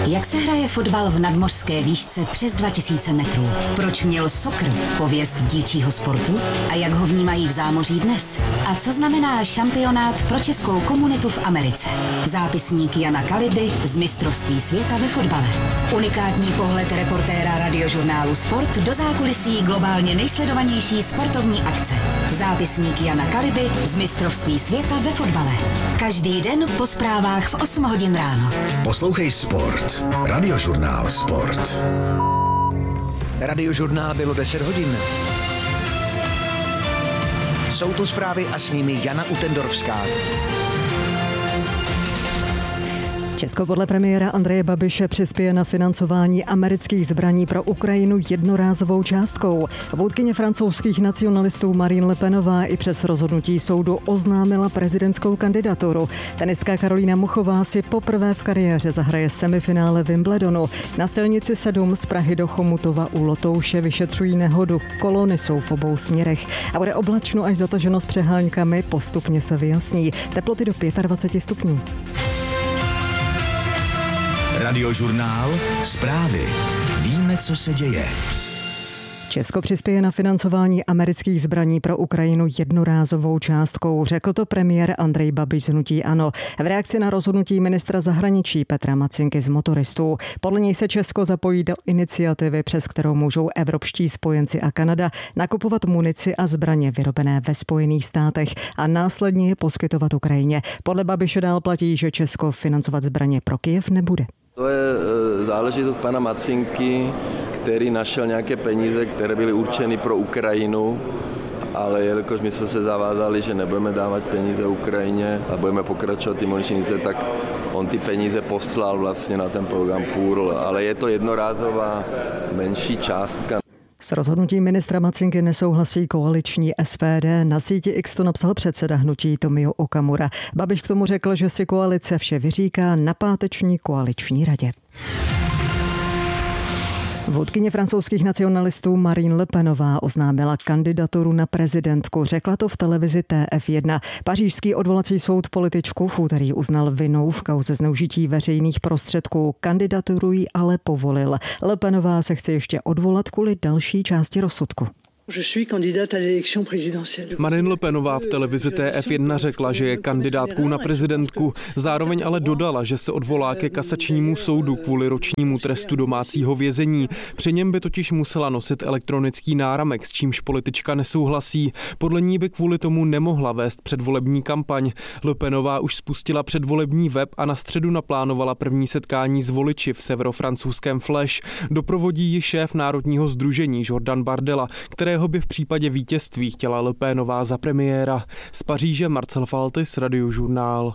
Jak se hraje fotbal v nadmořské výšce přes 2000 metrů? Proč měl soccer pověst dívčího sportu? A jak ho vnímají v zámoří dnes? A co znamená šampionát pro českou komunitu v Americe? Zápisník Jana Kaliby z mistrovství světa ve fotbale. Unikátní pohled reportéra radiožurnálu Sport do zákulisí globálně nejsledovanější sportovní akce. Zápisník Jana Kaliby z mistrovství světa ve fotbale. Každý den po zprávách v 8 hodin ráno. Poslouchej Sport. Radiožurnál Sport. Radiožurnál bylo 10 hodin. Jsou tu zprávy a s nimi Jana Utendorovská. Česko podle premiéra Andreje Babiše přispěje na financování amerických zbraní pro Ukrajinu jednorázovou částkou. Vůdkyně francouzských nacionalistů Marine Le Penová i přes rozhodnutí soudu oznámila prezidentskou kandidaturu. Tenistka Karolína Muchová si poprvé v kariéře zahraje semifinále Wimbledonu. Na silnici 7 z Prahy do Chomutova u Lotouše vyšetřují nehodu. Kolony jsou v obou směrech a bude oblačno až zataženo s přeháňkami, postupně se vyjasní. Teploty do 25 stupňů. Radiožurnál Zprávy. Víme, co se děje. Česko přispěje na financování amerických zbraní pro Ukrajinu jednorázovou částkou, řekl to premiér Andrej Babiš z hnutí ANO v reakci na rozhodnutí ministra zahraničí Petra Macinky z Motoristů. Podle něj se Česko zapojí do iniciativy, přes kterou můžou evropští spojenci a Kanada nakupovat munici a zbraně vyrobené ve Spojených státech a následně je poskytovat Ukrajině. Podle Babiše dál platí, že Česko financovat zbraně pro Kyjev nebude. To je záležitost pana Macinky, který našel nějaké peníze, které byly určeny pro Ukrajinu, ale jelikož my jsme se zavázali, že nebudeme dávat peníze Ukrajině a budeme pokračovat ty muničnice, tak on ty peníze poslal vlastně na ten program PURL, ale je to jednorázová menší částka. S rozhodnutím ministra Macinky nesouhlasí koaliční SPD. Na síti X to napsal předseda hnutí Tomio Okamura. Babiš k tomu řekl, že si koalice vše vyříká na páteční koaliční radě. Vůdkyně francouzských nacionalistů Marine Le Penová oznámila kandidaturu na prezidentku. Řekla to v televizi TF1. Pařížský odvolací soud političku v úterý uznal vinnou v kauze zneužití veřejných prostředků. Kandidaturu ji ale povolil. Le Penová se chce ještě odvolat kvůli další části rozsudku. Marine Le Penová v televizi TF1 řekla, že je kandidátkou na prezidentku. Zároveň ale dodala, že se odvolá ke kasačnímu soudu kvůli ročnímu trestu domácího vězení. Při něm by totiž musela nosit elektronický náramek, s čímž politička nesouhlasí. Podle ní by kvůli tomu nemohla vést předvolební kampaň. Le Penová už spustila předvolební web a na středu naplánovala první setkání s voliči v severofrancouzském Flash. Doprovodí ji šéf Národního sdružení Jordan Bardella, kterého by v případě vítězství chtěla Le Penová za premiéra. Z Paříže Marcel Faltis, Radiožurnál.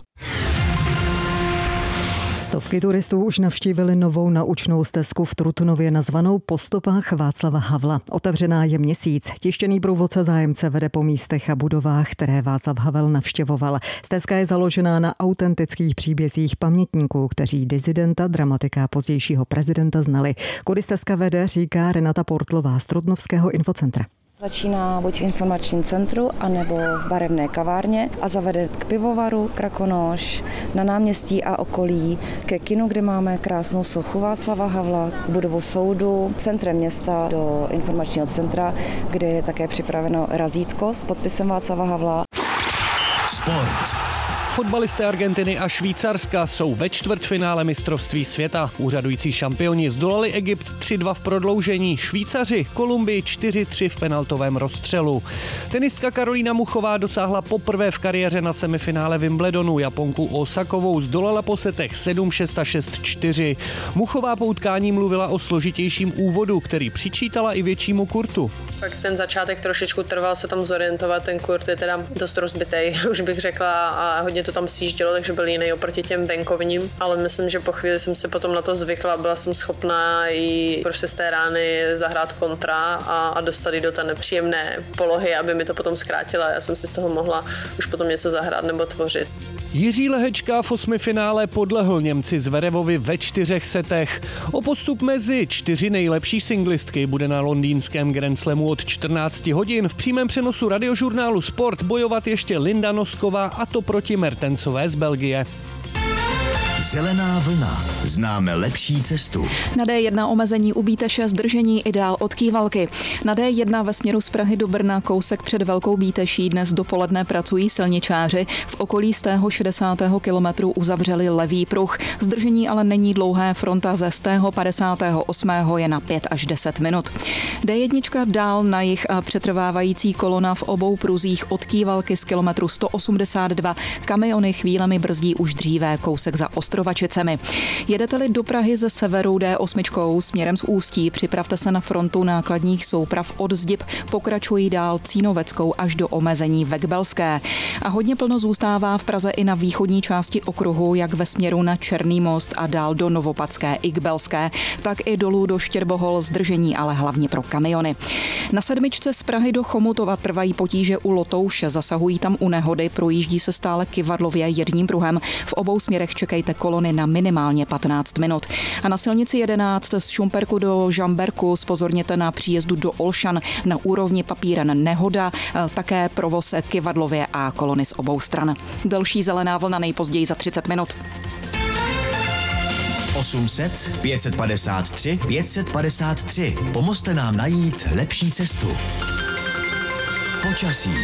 Stovky turistů už navštívili novou naučnou stezku v Trutnově nazvanou Po stopách Václava Havla. Otevřená je měsíc. Tištěný průvodce zájemce vede po místech a budovách, které Václav Havel navštěvoval. Stezka je založená na autentických příbězích pamětníků, kteří disidenta, dramatika a pozdějšího prezidenta znali. Kudy stezka vede, říká Renata Portlová z Trutnovského infocentra. Začíná buď v informačním centru, anebo v barevné kavárně a zavede k pivovaru Krakonoš, na náměstí a okolí, ke kinu, kde máme krásnou sochu Václava Havla, budovu soudu, centrem města do informačního centra, kde je také připraveno razítko s podpisem Václava Havla. Sport. Fotbalisté Argentiny a Švýcarska jsou ve čtvrtfinále mistrovství světa. Úřadující šampioni zdolali Egypt 3-2 v prodloužení, Švýcaři Kolumbii 4-3 v penaltovém rozstřelu. Tenistka Karolína Muchová dosáhla poprvé v kariéře na semifinále Wimbledonu. Japonku Osakovou zdolala po setech 7-6 a 6-4. Muchová po utkání mluvila o složitějším úvodu, který přičítala i většímu kurtu. Pak ten začátek trošičku trval se tam zorientovat, ten kurt je teda dost rozbitej, už bych řekla, a hodně to tam sjíždělo, takže byl jiný oproti těm venkovním, ale myslím, že po chvíli jsem se potom na to zvykla, byla jsem schopná i prostě z té rány zahrát kontra a dostat do té nepříjemné polohy, aby mi to potom zkrátila. Já jsem si z toho mohla už potom něco zahrát nebo tvořit. Jiří Lehečka v osmifinále podlehl Němci Zverevovi ve 4 setech. O postup mezi 4 nejlepší singlistky bude na londýnském Grand Slamu od 14 hodin v přímém přenosu Radiožurnálu Sport bojovat ještě Linda Nosková, a to proti Mertensové z Belgie. Zelená vlna. Známe lepší cestu. Na D1 omezení u Bíteše, zdržení ideál od Kývalky. Na D1 ve směru z Prahy do Brna kousek před Velkou Bíteší dnes dopoledne pracují silničáři. V okolí z tého 60. kilometru uzavřeli levý pruh. Zdržení ale není dlouhé, fronta ze 58. je na 5 až 10 minut. D1 dál na jih a přetrvávající kolona v obou pruzích od Kývalky z kilometru 182. Kamiony chvílemi brzdí už dříve kousek za Ostrovačicemi. Jedete-li do Prahy ze severu D8 směrem z Ústí, připravte se na frontu nákladních souprav od Zdib, pokračují dál Cínoveckou až do omezení Vekbelské. A hodně plno zůstává v Praze i na východní části okruhu, jak ve směru na Černý most a dál do Novopadské i Kbelské, tak i dolů do Štěrbohol, zdržení ale hlavně pro kamiony. Na 7 z Prahy do Chomutova trvají potíže u Lotouše, zasahují tam u nehody, projíždí se stále kyvadlově jedním pruhem. V obou směrech čekejte kolony na minimálně 15 minut. A na silnici 11 z Šumperku do Žamberku zpozorněte na příjezdu do Olšan, na úrovni Papíren nehoda, také provoz kyvadlově a kolony z obou stran. Další zelená vlna nejpozději za 30 minut. 800 553 553. Pomozte nám najít lepší cestu. Počasí.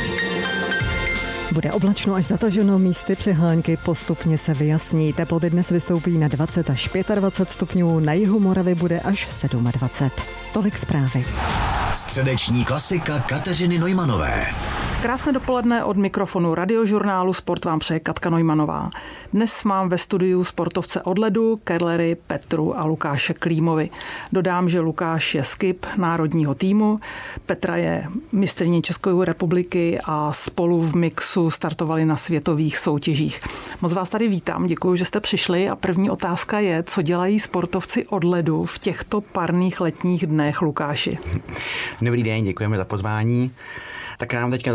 Bude oblačno až zataženo, místy přehánky postupně se vyjasní. Teploty dnes vystoupí na 20 až 25 stupňů, na jihu Moravy bude až 27. Tolik zprávy. Středeční klasika Kateřiny Neumanové. Krásné dopoledne od mikrofonu Radiožurnálu Sport vám přeje Katka Neumannová. Dnes mám ve studiu sportovce od ledu, curlery Petru a Lukáše Klímovi. Dodám, že Lukáš je skip národního týmu, Petra je mistryně České republiky a spolu v mixu startovali na světových soutěžích. Moc vás tady vítám, děkuji, že jste přišli a první otázka je, co dělají sportovci od ledu v těchto parných letních dnech, Lukáši? Dobrý den, děkujeme za pozvání. Tak nám teďka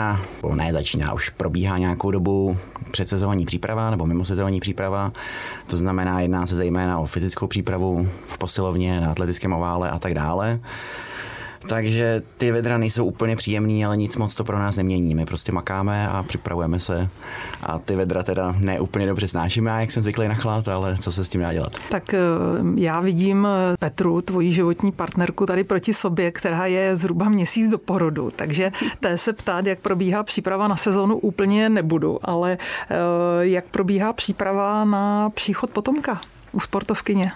už probíhá nějakou dobu předsezónní příprava nebo mimosezónní příprava. To znamená, jedná se zejména o fyzickou přípravu v posilovně, na atletickém ovále a tak dále. Takže ty vedra nejsou úplně příjemný, ale nic moc to pro nás nemění. My prostě makáme a připravujeme se a ty vedra teda ne úplně dobře snášíme, jak jsem zvyklý na chlad, ale co se s tím dá dělat? Tak já vidím Petru, tvoji životní partnerku, tady proti sobě, která je zhruba měsíc do porodu, takže té se ptát, jak probíhá příprava na sezonu, úplně nebudu, ale jak probíhá příprava na příchod potomka u sportovkyně?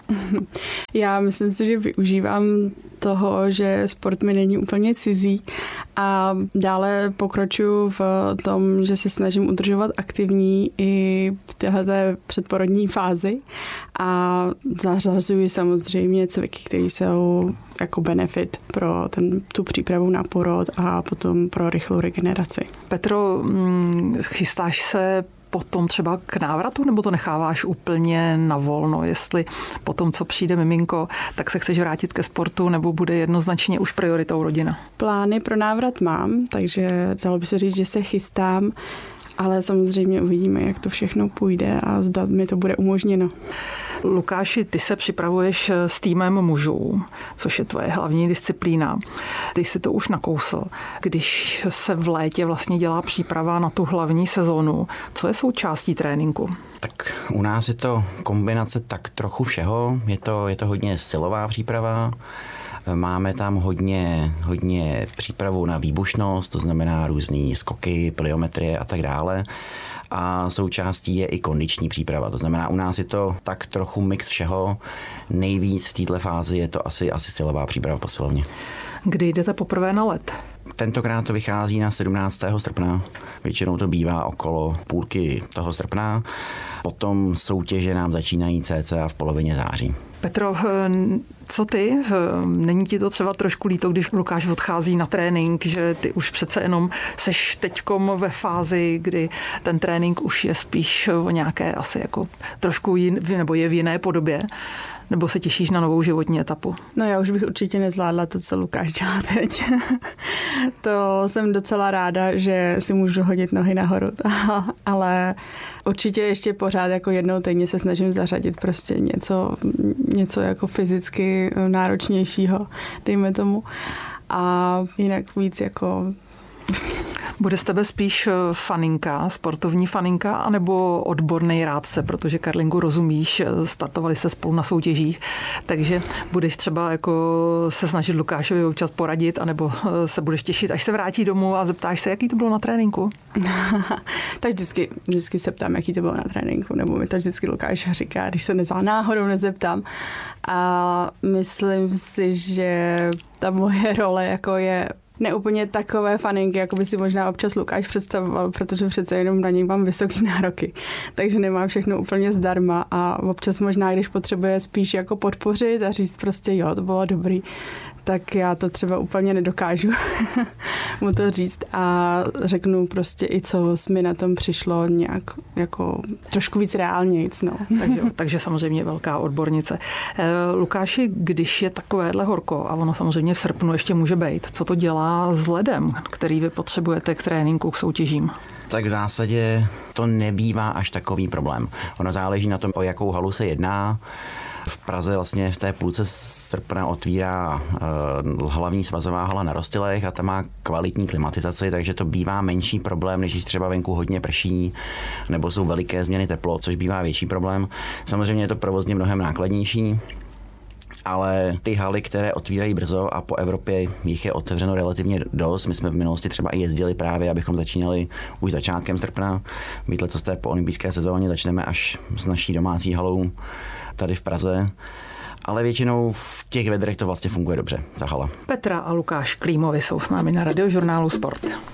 Já myslím si, že využívám toho, že sport mi není úplně cizí a dále pokračuju v tom, že se snažím udržovat aktivní i v téhleté předporodní fázi a zařazuji samozřejmě cviky, které jsou jako benefit pro tu přípravu na porod a potom pro rychlou regeneraci. Petro, chystáš se potom třeba k návratu, nebo to necháváš úplně na volno, jestli potom, co přijde miminko, tak se chceš vrátit ke sportu, nebo bude jednoznačně už prioritou rodina? Plány pro návrat mám, takže dalo by se říct, že se chystám, ale samozřejmě uvidíme, jak to všechno půjde a zda mi to bude umožněno. Lukáši, ty se připravuješ s týmem mužů, což je tvoje hlavní disciplína. Ty jsi to už nakousl. Když se v létě vlastně dělá příprava na tu hlavní sezónu, co je součástí tréninku? Tak u nás je to kombinace tak trochu všeho. Je to hodně silová příprava. Máme tam hodně přípravu na výbušnost, to znamená různý skoky, pliometrie a tak dále. A součástí je i kondiční příprava. To znamená, u nás je to tak trochu mix všeho. Nejvíc v této fázi je to asi silová příprava v posilovně. Kdy jdete poprvé na led? Tentokrát to vychází na 17. srpna. Většinou to bývá okolo půlky toho srpna. Potom soutěže nám začínají cca v polovině září. Petro, co ty? Není ti to třeba trošku líto, když Lukáš odchází na trénink, že ty už přece jenom seš teďkom ve fázi, kdy ten trénink už je spíš o nějaké asi jako trošku nebo je v jiné podobě? Nebo se těšíš na novou životní etapu? No já už bych určitě nezvládla to, co Lukáš dělá teď. To jsem docela ráda, že si můžu hodit nohy nahoru. Ale určitě ještě pořád jako jednou týdně se snažím zařadit prostě něco jako fyzicky náročnějšího, dejme tomu. A jinak víc jako Bude z tebe spíš faninka, sportovní faninka, anebo odborný rádce, protože curlingu rozumíš, startovali jste spolu na soutěžích, takže budeš třeba jako se snažit Lukášovi občas poradit, anebo se budeš těšit, až se vrátí domů a zeptáš se, jaký to bylo na tréninku? Tak vždycky se ptám, jaký to bylo na tréninku, nebo mi to vždycky Lukáš říká, když se náhodou nezeptám. A myslím si, že ta moje role jako je neúplně takové faninky, jako by si možná občas Lukáš představoval, protože přece jenom na něj mám vysoký nároky. Takže nemám všechno úplně zdarma a občas možná, když potřebuje spíš jako podpořit a říct prostě jo, to bylo dobrý, tak já to třeba úplně nedokážu mu to říct a řeknu prostě i co mi na tom přišlo nějak jako trošku víc reálnějc. No. Takže samozřejmě velká odbornice. Lukáši, když je takovéhle horko a ono samozřejmě v srpnu ještě může být, co to dělá s ledem, který vy potřebujete k tréninku, k soutěžím? Tak v zásadě to nebývá až takový problém. Ono záleží na tom, o jakou halu se jedná. V Praze vlastně v té půlce srpna otvírá hlavní svazová hala na Rostilech a ta má kvalitní klimatizaci, takže to bývá menší problém, než když třeba venku hodně prší nebo jsou veliké změny teplot, což bývá větší problém. Samozřejmě je to provozně mnohem nákladnější, ale ty haly, které otvírají brzo a po Evropě jich je otevřeno relativně dost. My jsme v minulosti třeba i jezdili právě, abychom začínali už začátkem srpna. Být letos po olympijské sezóně začneme až s naší domácí halou tady v Praze. Ale většinou v těch vedrech to vlastně funguje dobře, ta hala. Petra a Lukáš Klímovi jsou s námi na Radiožurnálu Sport.